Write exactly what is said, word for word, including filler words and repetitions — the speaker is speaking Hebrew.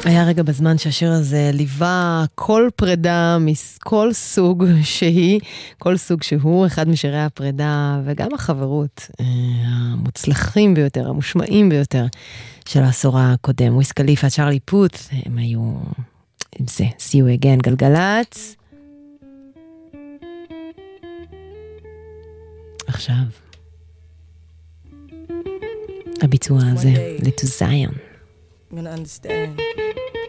היה רגע בזמן שהשיר הזה ליווה כל פרידה מכל סוג שהיא, כל סוג שהוא, אחד משירי הפרידה וגם החברות המוצלחים ביותר, המושמעים ביותר של העשור הקודם. וויז קליפה, צ'רלי פוט, הם היו עם זה, see you again, גלגלת. עכשיו, הביצוע הזה, ל-To Zion. I'm gonna understand